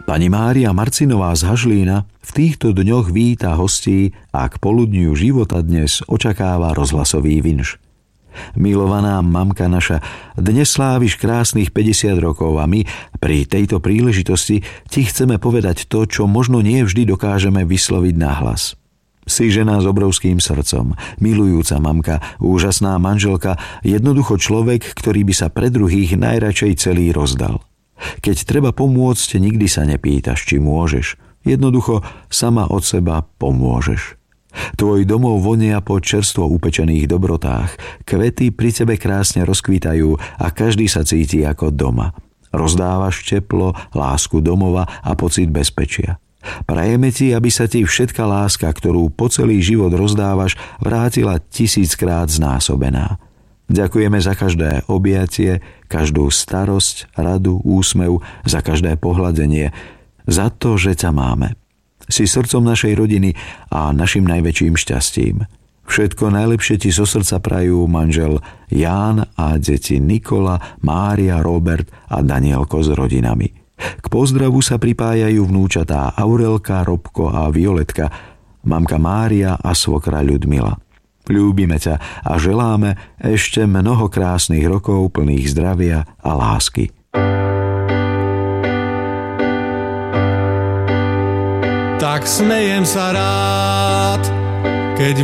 Pani Mária Marcinová z Hažlína v týchto dňoch víta hostí a k poludniu života dnes očakáva rozhlasový vinš. Milovaná mamka naša, dnes sláviš krásnych 50 rokov a my pri tejto príležitosti ti chceme povedať to, čo možno nie vždy dokážeme vysloviť nahlas. Si žena s obrovským srdcom, milujúca mamka, úžasná manželka, jednoducho človek, ktorý by sa pre druhých najradšej celý rozdal. Keď treba pomôcť, nikdy sa nepýtaš, či môžeš. Jednoducho sama od seba pomôžeš. Tvoj domov vonia po čerstvo upečených dobrotách. Kvety pri tebe krásne rozkvitajú a každý sa cíti ako doma. Rozdávaš teplo, lásku domova a pocit bezpečia. Prajeme ti, aby sa ti všetká láska, ktorú po celý život rozdávaš, vrátila 1000-krát znásobená. Ďakujeme za každé objatie, každú starosť, radu, úsmev, za každé pohľadenie, za to, že ťa máme. Si srdcom našej rodiny a našim najväčším šťastím. Všetko najlepšie ti zo srdca prajú manžel Ján a deti Nikola, Mária, Robert a Danielko s rodinami. K pozdravu sa pripájajú vnúčatá Aurelka, Robko a Violetka, mamka Mária a svokra Ľudmila. Ľúbime ťa a želáme ešte mnoho krásnych rokov plných zdravia a lásky. Tak smejem sa rád, keď